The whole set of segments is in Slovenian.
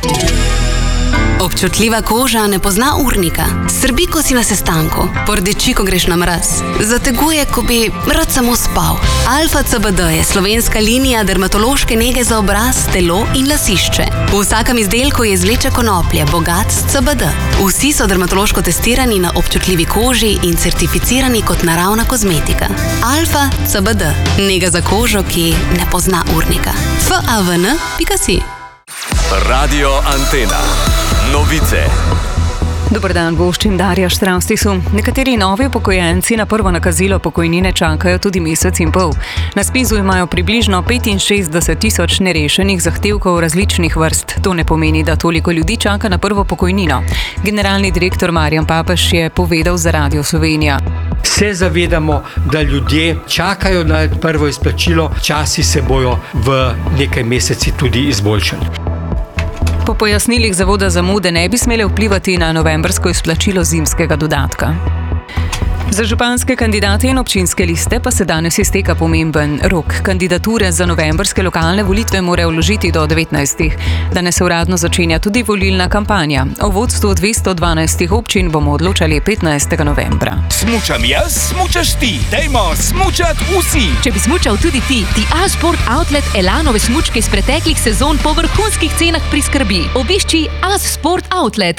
Občutljiva koža ne pozna urnika, srbi, ko si na sestanku, pordeči, ko greš na mraz, zateguje, ko bi rad samo spal. Alfa CBD je slovenska linija dermatološke nege za obraz, telo in lasišče. V vsakem izdelku je izvleček konoplje, bogat s CBD. Vsi so dermatološko testirani na občutljivi koži in certificirani kot naravna kozmetika. Alfa CBD, nega za kožo, ki ne pozna urnika. FAVN.si. Radio Antena. Novice. Dober dan, goščim Darja Štravstisu. Nekateri novi upokojenci na prvo nakazilo pokojnine čakajo tudi mesec in pol. Na spisu imajo približno 65,000 nerešenih zahtevkov različnih vrst. To ne pomeni, da toliko ljudi čaka na prvo pokojnino. Generalni direktor Marjan Papež je povedal za Radio Slovenija. Se zavedamo, da ljudje čakajo na prvo izplačilo, časi se bojo v nekaj meseci tudi izboljšali. Po pojasnilih Zavoda za zamude ne bi smele vplivati na novembrsko izplačilo zimskega dodatka. Za županske kandidate in občinske liste pa se danes izteka pomemben rok. Kandidature za novembrske lokalne volitve morajo vložiti do 19. Danes se uradno začenja tudi volilna kampanja. O vodstvu 212 občin bomo odločali 15. novembra. Smučam jaz, smučaš ti. Dajmo smučat vsi. Če bi smučal tudi ti A-Sport Outlet Elanove smučke iz preteklih sezon po vrhunskih cenah priskrbi. Obišči A-Sport Outlet.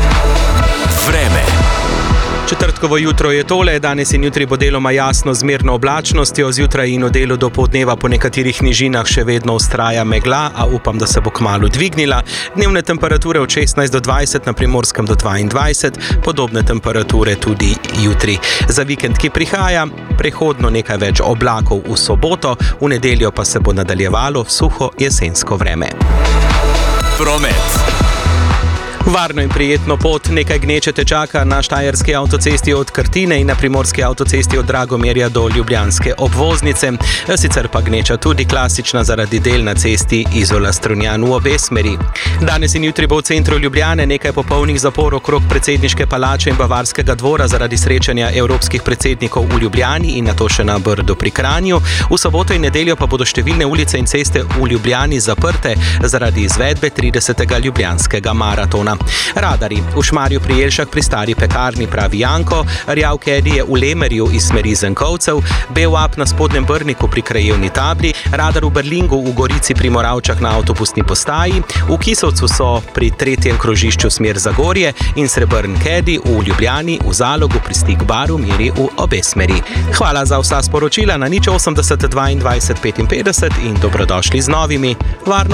Vreme. Četrtkovo jutro je tole, danes in jutri bo deloma jasno z mirno oblačnostjo, zjutraj in v delu do poldneva po nekaterih nižinah še vedno vztraja megla, a upam, da se bo kmalu dvignila. Dnevne temperature od 16 do 20, na Primorskem do 22, podobne temperature tudi jutri. Za vikend, ki prihaja, prehodno nekaj več oblakov v soboto, v nedeljo pa se bo nadaljevalo suho jesensko vreme. Promet. Varno in prijetno pot, nekaj gneče te čaka na štajerski avtocesti od Krtine in na primorski avtocesti od Dragomerja do ljubljanske obvoznice. Sicer pa gneča tudi klasična zaradi del na cesti Izola-Strunjan v obe smeri. Danes in jutri bo v centru Ljubljane nekaj popolnih zapor okrog predsedniške palače in Bavarskega dvora zaradi srečanja evropskih predsednikov v Ljubljani in nato še na Brdu pri Kranju. V soboto in nedeljo pa bodo številne ulice in ceste v Ljubljani zaprte zaradi izvedbe 30. ljubljanskega maratona. Radarji v Šmarju pri Jelšah pri stari pekarni, pravi Janko, rjav Kedi je v Lemerju iz smeri Zenkovcev, BEUAP na Spodnjem Brniku pri krajevni tabli, radar v Berlingu v Gorici pri Moravčah na avtobusni postaji, v Kisovcu so pri 3. krožišču smer Zagorje in Srebrn Kedi v Ljubljani v Zalogu pri Stig baru meri v obe smeri. Hvala za vsa sporočila na 080 22 55 in dobrodošli z novimi. Varno